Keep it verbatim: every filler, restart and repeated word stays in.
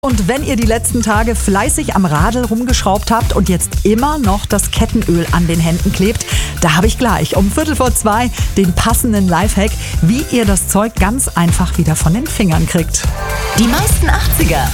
Und wenn ihr die letzten Tage fleißig am Radl rumgeschraubt habt und jetzt immer noch das Kettenöl an den Händen klebt, da habe ich gleich um Viertel vor zwei den passenden Lifehack, wie ihr das Zeug ganz einfach wieder von den Fingern kriegt. Die meisten achtziger